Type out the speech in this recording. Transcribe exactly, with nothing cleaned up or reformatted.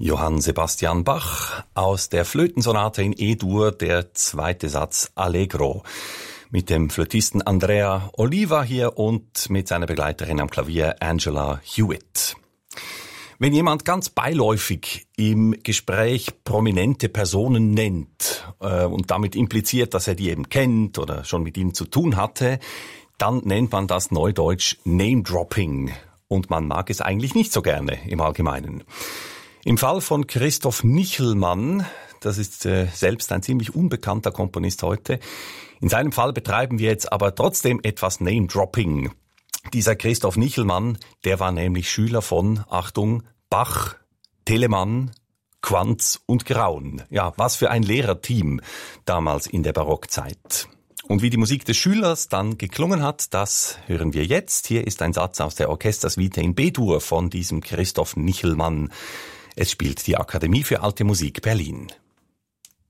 Johann Sebastian Bach aus der Flötensonate in E-Dur, der zweite Satz Allegro. Mit dem Flötisten Andrea Oliva hier und mit seiner Begleiterin am Klavier Angela Hewitt. Wenn jemand ganz beiläufig im Gespräch prominente Personen nennt äh, und damit impliziert, dass er die eben kennt oder schon mit ihnen zu tun hatte, dann nennt man das neudeutsch Name-Dropping. Und man mag es eigentlich nicht so gerne im Allgemeinen. Im Fall von Christoph Nichelmann, das ist äh, selbst ein ziemlich unbekannter Komponist heute, in seinem Fall betreiben wir jetzt aber trotzdem etwas Name-Dropping. Dieser Christoph Nichelmann, der war nämlich Schüler von, Achtung, Bach, Telemann, Quantz und Graun. Ja, was für ein Lehrerteam damals in der Barockzeit. Und wie die Musik des Schülers dann geklungen hat, das hören wir jetzt. Hier ist ein Satz aus der Orchestersuite in B-Dur von diesem Christoph Nichelmann. Es spielt die Akademie für Alte Musik Berlin.